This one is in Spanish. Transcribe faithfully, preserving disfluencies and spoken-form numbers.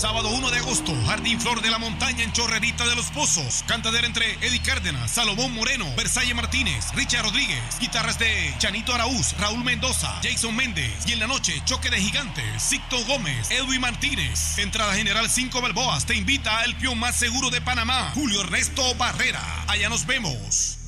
Sábado uno de agosto, Jardín Flor de la Montaña en Chorrerita de los Pozos. Cantadera entre Eddie Cárdenas, Salomón Moreno, Versailles Martínez, Richard Rodríguez. Guitarras de Chanito Araúz, Raúl Mendoza, Jason Méndez. Y en la noche, choque de gigantes, Sicto Gómez, Edwin Martínez. Entrada general cinco balboas. Te invita al peón más seguro de Panamá, Julio Ernesto Barrera. Allá nos vemos.